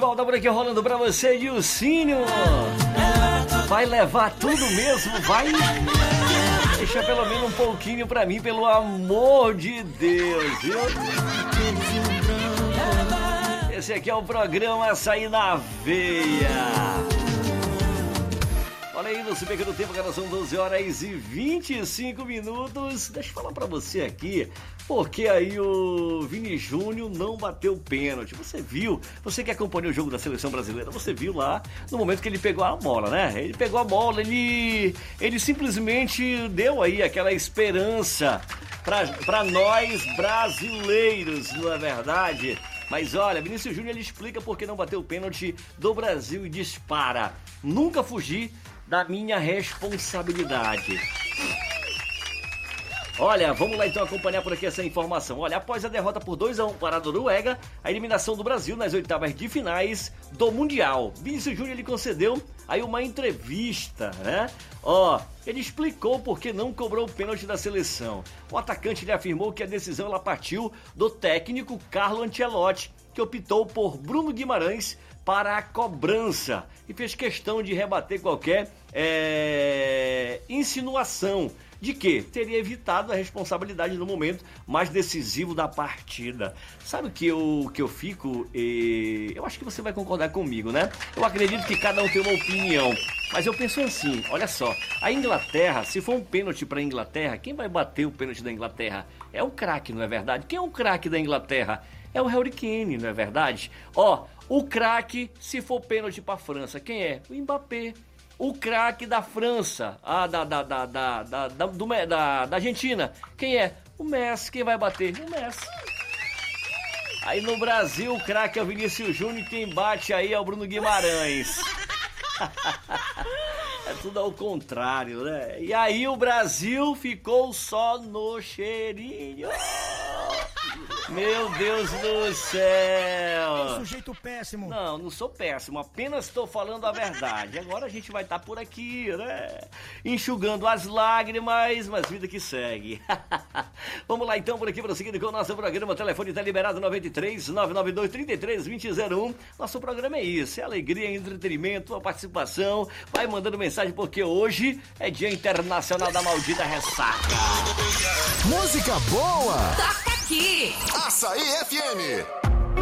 volta por aqui rolando pra você, Dilcínio. Vai levar tudo mesmo? Vai? Deixa pelo menos um pouquinho pra mim, pelo amor de Deus, viu? Esse aqui é o programa Açaí na Veia. Olha aí, no Super do Tempo, cara, são 12 horas e 25 minutos. Deixa eu falar pra você aqui, porque aí o Vini Júnior não bateu pênalti. Você viu, você que acompanhou o jogo da Seleção Brasileira, você viu lá no momento que ele pegou a bola, né? Ele pegou a bola, ele simplesmente deu aí aquela esperança pra nós brasileiros, não é verdade? Mas olha, Vinícius Júnior, ele explica por que não bateu o pênalti do Brasil e dispara: nunca fugi da minha responsabilidade. Olha, vamos lá então acompanhar por aqui essa informação. Olha, após a derrota por 2-1 para a Noruega, a eliminação do Brasil nas oitavas de finais do Mundial, Vinícius Júnior, ele concedeu aí uma entrevista, né? Ele explicou por que não cobrou o pênalti da seleção. O atacante, ele afirmou que a decisão ela partiu do técnico Carlo Ancelotti, que optou por Bruno Guimarães para a cobrança e fez questão de rebater qualquer insinuação de que teria evitado a responsabilidade no momento mais decisivo da partida. Sabe o que eu fico? Eu acho que você vai concordar comigo, né? Eu acredito que cada um tem uma opinião, mas eu penso assim, olha só, a Inglaterra, se for um pênalti para a Inglaterra, quem vai bater o pênalti da Inglaterra? É o craque, não é verdade? Quem é o craque da Inglaterra? É o Harry Kane, não é verdade? O craque, se for pênalti para a França, quem é? O Mbappé. O craque da França, da Argentina, quem é? O Messi. Quem vai bater? O Messi. Aí no Brasil, o craque é o Vinícius Júnior, quem bate aí é o Bruno Guimarães. É tudo ao contrário, né? E aí o Brasil ficou só no cheirinho. Meu Deus do céu! Sujeito péssimo. Não sou péssimo, apenas estou falando a verdade. Agora a gente vai estar por aqui, né? Enxugando as lágrimas, mas vida que segue. Vamos lá então por aqui, prosseguindo com o nosso programa. O telefone está liberado, 93 992 33 2001. Nosso programa é isso, é alegria, entretenimento, a participação. Vai mandando mensagem porque hoje é Dia Internacional da Maldita Ressaca. Música boa! Toca aqui! Açaí FM.